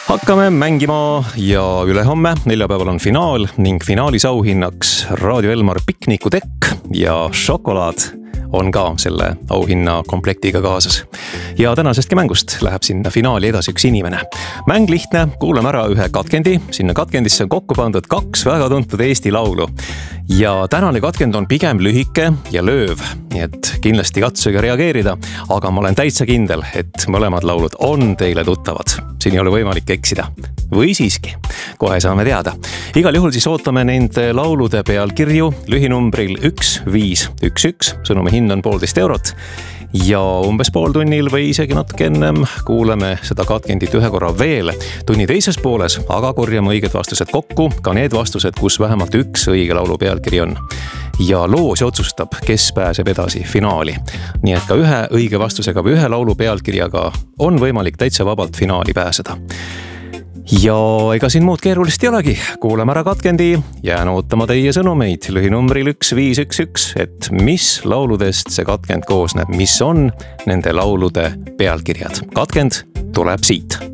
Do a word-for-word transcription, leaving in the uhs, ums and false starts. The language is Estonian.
Hakkame mängima ja ülehomme neljapäeval on finaal ning finaalis auhinnaks Raadio Elmar piknikutekk ja šokolaad on ka selle auhinna komplektiga kaasas. Ja tänasestki mängust läheb sinna finaali edasi üks inimene. Mäng lihtne, kuulame ära ühe katkendi. Sinna katkendisse on kokku pandud kaks väga tuntud Eesti laulu. Ja tänane katkend on pigem lühike ja lööv, nii et kindlasti katsuge reageerida, aga ma olen täitsa kindel, et mõlemad laulud on teile tuttavad. Siin ei ole võimalik eksida. Või siiski, kohe saame teada. Igal juhul siis ootame nende laulude pealkirju lühinumbril üks viis üks üks, sõnumi hind on poolteist eurot ja umbes pool tunnil või isegi natuke ennem kuuleme seda katkendit ühe korra veel tunni teises pooles, aga korjame õiged vastused kokku, ka need vastused, kus vähemalt üks õige laulu pealkiri on. Ja loos otsustab, kes pääseb edasi finaali. Nii et ka ühe õige vastusega või ühe laulu pealkirjaga on võimalik täitsa vabalt finaali pääseda. Ja ega siin muud keerulist ei olegi. Kuulame ära katkendi, jään ootama teie sõnumeid lühinumbril üks viis üks üks, et mis lauludest see katkend koosneb, mis on nende laulude pealkirjad. Katkend tuleb siit.